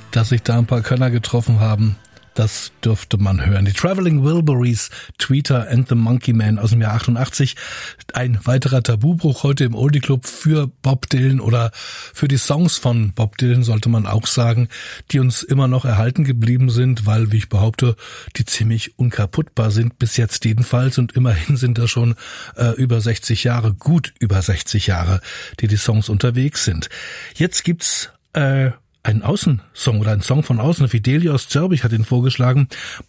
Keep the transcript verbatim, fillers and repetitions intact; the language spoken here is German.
Dass sich da ein paar Könner getroffen haben, das dürfte man hören. Die Traveling Wilburys, Tweeter and the Monkey Man aus dem Jahr achtundachtzig. Ein weiterer Tabubruch heute im Oldie Club für Bob Dylan oder für die Songs von Bob Dylan, sollte man auch sagen, die uns immer noch erhalten geblieben sind, weil, wie ich behaupte, die ziemlich unkaputtbar sind, bis jetzt jedenfalls. Und immerhin sind da schon äh, über sechzig Jahre, gut über sechzig Jahre, die die Songs unterwegs sind. Jetzt gibt's äh, ein Außensong oder ein Song von außen. Fidelio aus Zörbich hat ihn vorgeschlagen.